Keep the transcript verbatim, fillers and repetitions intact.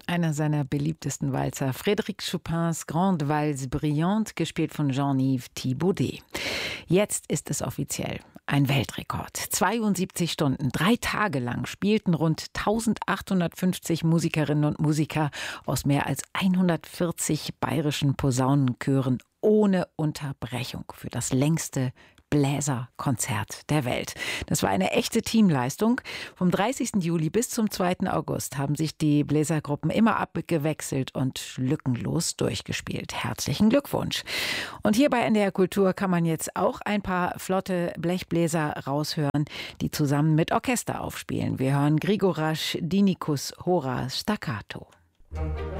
Einer seiner beliebtesten Walzer, Frédéric Chopins Grande Valse Brillante, gespielt von Jean-Yves Thibaudet. Jetzt ist es offiziell ein Weltrekord. zweiundsiebzig Stunden, drei Tage lang spielten rund eintausendachthundertfünfzig Musikerinnen und Musiker aus mehr als hundertvierzig bayerischen Posaunenchören ohne Unterbrechung für das längste Bläserkonzert der Welt. Das war eine echte Teamleistung. Vom dreißigsten Juli bis zum zweiten August haben sich die Bläsergruppen immer abgewechselt und lückenlos durchgespielt. Herzlichen Glückwunsch. Und hier bei N D R Kultur kann man jetzt auch ein paar flotte Blechbläser raushören, die zusammen mit Orchester aufspielen. Wir hören Grigoras Dinikus Hora Staccato.